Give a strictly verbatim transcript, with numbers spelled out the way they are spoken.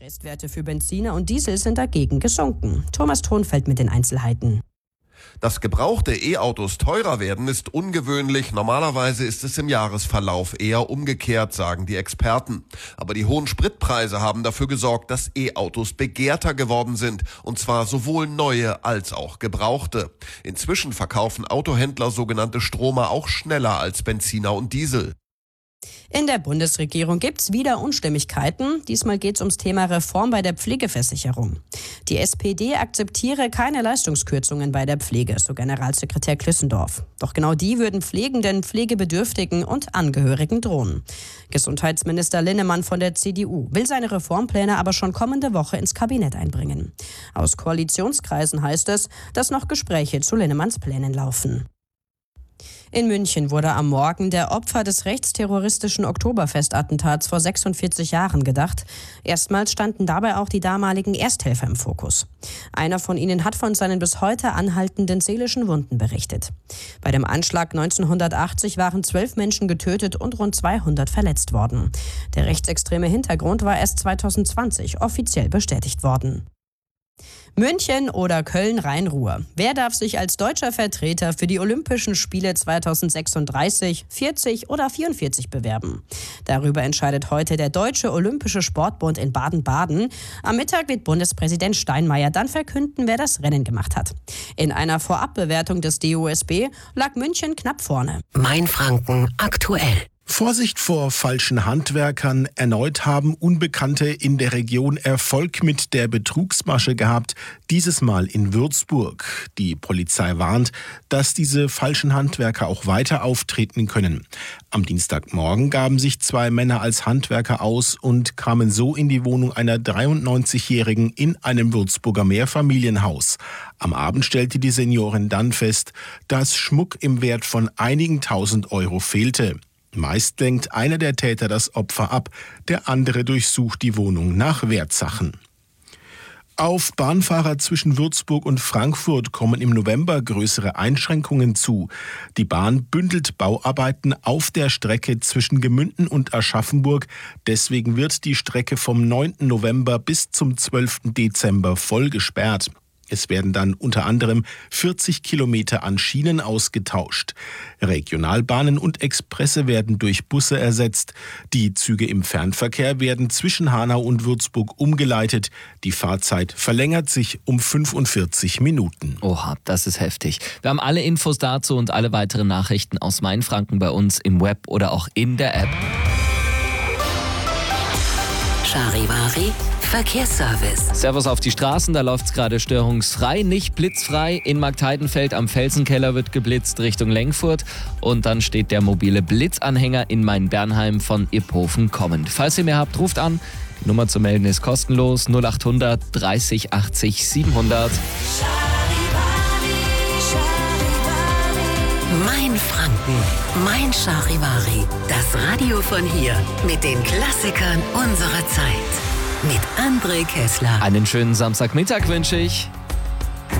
Restwerte für Benziner und Diesel sind dagegen gesunken. Thomas Thronfeld mit den Einzelheiten. Dass gebrauchte E-Autos teurer werden, ist ungewöhnlich. Normalerweise ist es im Jahresverlauf eher umgekehrt, sagen die Experten. Aber die hohen Spritpreise haben dafür gesorgt, dass E-Autos begehrter geworden sind. Und zwar sowohl neue als auch gebrauchte. Inzwischen verkaufen Autohändler sogenannte Stromer auch schneller als Benziner und Diesel. In der Bundesregierung gibt's wieder Unstimmigkeiten. Diesmal geht's ums Thema Reform bei der Pflegeversicherung. Die S P D akzeptiere keine Leistungskürzungen bei der Pflege, so Generalsekretär Klüssendorf. Doch genau die würden Pflegenden, Pflegebedürftigen und Angehörigen drohen. Gesundheitsminister Linnemann von der C D U will seine Reformpläne aber schon kommende Woche ins Kabinett einbringen. Aus Koalitionskreisen heißt es, dass noch Gespräche zu Linnemanns Plänen laufen. In München wurde am Morgen der Opfer des rechtsterroristischen Oktoberfestattentats vor sechsundvierzig Jahren gedacht. Erstmals standen dabei auch die damaligen Ersthelfer im Fokus. Einer von ihnen hat von seinen bis heute anhaltenden seelischen Wunden berichtet. Bei dem Anschlag neunzehnhundertachtzig waren zwölf Menschen getötet und rund zweihundert verletzt worden. Der rechtsextreme Hintergrund war erst zweitausendzwanzig offiziell bestätigt worden. München oder Köln-Rhein-Ruhr. Wer darf sich als deutscher Vertreter für die Olympischen Spiele zweitausendsechsunddreißig, vierzig oder vierundvierzig bewerben? Darüber entscheidet heute der Deutsche Olympische Sportbund in Baden-Baden. Am Mittag wird Bundespräsident Steinmeier dann verkünden, wer das Rennen gemacht hat. In einer Vorabbewertung des D O S B lag München knapp vorne. Mainfranken aktuell. Vorsicht vor falschen Handwerkern. Erneut haben Unbekannte in der Region Erfolg mit der Betrugsmasche gehabt, dieses Mal in Würzburg. Die Polizei warnt, dass diese falschen Handwerker auch weiter auftreten können. Am Dienstagmorgen gaben sich zwei Männer als Handwerker aus und kamen so in die Wohnung einer dreiundneunzigjährigen in einem Würzburger Mehrfamilienhaus. Am Abend stellte die Seniorin dann fest, dass Schmuck im Wert von einigen tausend Euro fehlte. Meist lenkt einer der Täter das Opfer ab, der andere durchsucht die Wohnung nach Wertsachen. Auf Bahnfahrer zwischen Würzburg und Frankfurt kommen im November größere Einschränkungen zu. Die Bahn bündelt Bauarbeiten auf der Strecke zwischen Gemünden und Aschaffenburg. Deswegen wird die Strecke vom neunten November bis zum zwölften Dezember voll gesperrt. Es werden dann unter anderem vierzig Kilometer an Schienen ausgetauscht. Regionalbahnen und Expresse werden durch Busse ersetzt. Die Züge im Fernverkehr werden zwischen Hanau und Würzburg umgeleitet. Die Fahrzeit verlängert sich um fünfundvierzig Minuten. Oha, das ist heftig. Wir haben alle Infos dazu und alle weiteren Nachrichten aus Mainfranken bei uns im Web oder auch in der App. Charivari Verkehrsservice. Servus auf die Straßen, da läuft's gerade störungsfrei, nicht blitzfrei. In Marktheidenfeld am Felsenkeller wird geblitzt Richtung Lengfurt und dann steht der mobile Blitzanhänger in Main-Bernheim von Iphofen kommend. Falls ihr mehr habt, ruft an. Die Nummer zu melden ist kostenlos null achthundert dreißig achtzig siebenhundert. Mainfranken, Mein Charivari. Das Radio von hier mit den Klassikern unserer Zeit. Mit André Kessler. Einen schönen Samstagmittag wünsche ich.